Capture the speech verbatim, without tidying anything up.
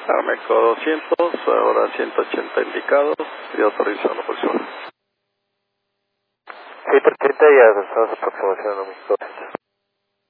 Ameco doscientos, ahora ciento ochenta indicados y autorizado la próxima. ciento ochenta y avanzamos aproximación a Ameco.